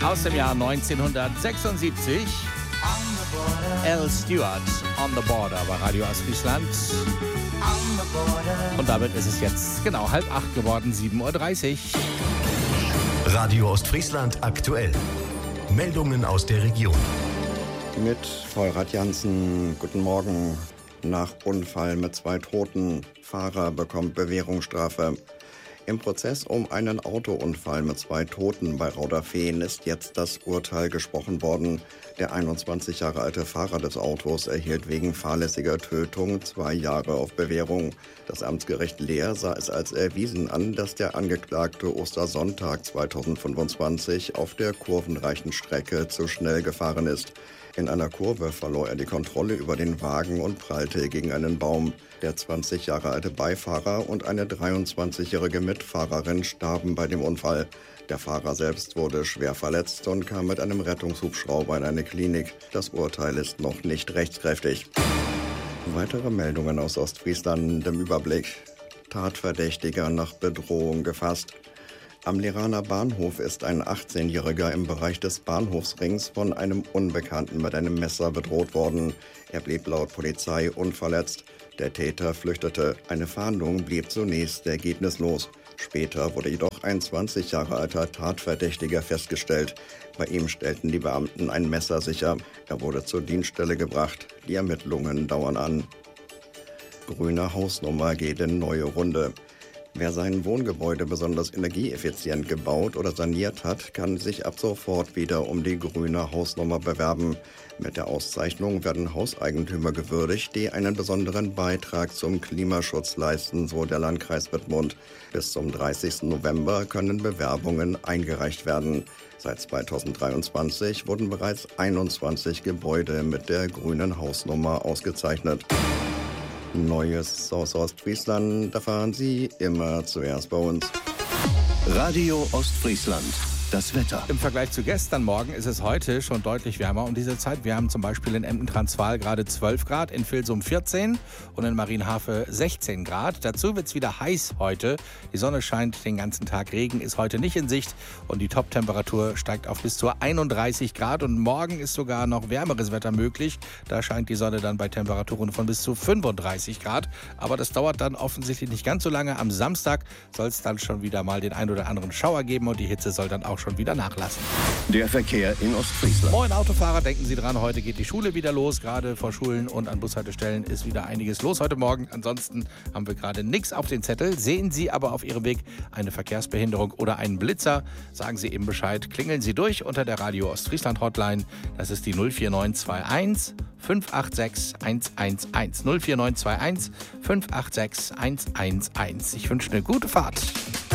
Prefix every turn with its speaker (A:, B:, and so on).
A: aus dem Jahr 1976. Al Stewart, On the Border bei Radio Ostfriesland. Und damit ist es jetzt genau 7:30 geworden, 7:30 Uhr.
B: Radio Ostfriesland aktuell. Meldungen aus der Region.
C: Mit Vollrad Jansen, guten Morgen. Nach Unfall mit 2 Toten. Fahrer bekommt Bewährungsstrafe. Im Prozess um einen Autounfall mit 2 Toten bei Rauderfehn ist jetzt das Urteil gesprochen worden. Der 21 Jahre alte Fahrer des Autos erhielt wegen fahrlässiger Tötung 2 Jahre auf Bewährung. Das Amtsgericht Leer sah es als erwiesen an, dass der Angeklagte Ostersonntag 2025 auf der kurvenreichen Strecke zu schnell gefahren ist. In einer Kurve verlor er die Kontrolle über den Wagen und prallte gegen einen Baum. Der 20 Jahre alte Beifahrer und eine 23-jährige Mitfahrerin starben bei dem Unfall. Der Fahrer selbst wurde schwer verletzt und kam mit einem Rettungshubschrauber in eine Klinik. Das Urteil ist noch nicht rechtskräftig. Weitere Meldungen aus Ostfriesland im Überblick. Tatverdächtiger nach Bedrohung gefasst. Am Leraner Bahnhof ist ein 18-Jähriger im Bereich des Bahnhofsrings von einem Unbekannten mit einem Messer bedroht worden. Er blieb laut Polizei unverletzt. Der Täter flüchtete. Eine Fahndung blieb zunächst ergebnislos. Später wurde jedoch ein 20 Jahre alter Tatverdächtiger festgestellt. Bei ihm stellten die Beamten ein Messer sicher. Er wurde zur Dienststelle gebracht. Die Ermittlungen dauern an. Grüne Hausnummer geht in neue Runde. Wer sein Wohngebäude besonders energieeffizient gebaut oder saniert hat, kann sich ab sofort wieder um die grüne Hausnummer bewerben. Mit der Auszeichnung werden Hauseigentümer gewürdigt, die einen besonderen Beitrag zum Klimaschutz leisten, so der Landkreis Wittmund. Bis zum 30. November können Bewerbungen eingereicht werden. Seit 2023 wurden bereits 21 Gebäude mit der grünen Hausnummer ausgezeichnet. Neues aus Ostfriesland erfahren Sie immer zuerst bei uns.
B: Radio Ostfriesland. Das Wetter.
A: Im Vergleich zu gestern Morgen ist es heute schon deutlich wärmer um diese Zeit. Wir haben zum Beispiel in Emden-Transvaal gerade 12 Grad, in Vilsum 14 und in Marienhafe 16 Grad. Dazu wird es wieder heiß heute. Die Sonne scheint den ganzen Tag. Regen ist heute nicht in Sicht und die Top-Temperatur steigt auf bis zu 31 Grad. Und morgen ist sogar noch wärmeres Wetter möglich. Da scheint die Sonne dann bei Temperaturen von bis zu 35 Grad. Aber das dauert dann offensichtlich nicht ganz so lange. Am Samstag soll es dann schon wieder mal den ein oder anderen Schauer geben und die Hitze soll dann auch schon wieder nachlassen.
B: Der Verkehr in Ostfriesland.
A: Moin Autofahrer, denken Sie dran, heute geht die Schule wieder los. Gerade vor Schulen und an Bushaltestellen ist wieder einiges los heute Morgen. Ansonsten haben wir gerade nichts auf den Zettel. Sehen Sie aber auf Ihrem Weg eine Verkehrsbehinderung oder einen Blitzer, sagen Sie eben Bescheid. Klingeln Sie durch unter der Radio Ostfriesland Hotline. Das ist die 04921 586 111. 04921 586 111. Ich wünsche eine gute Fahrt.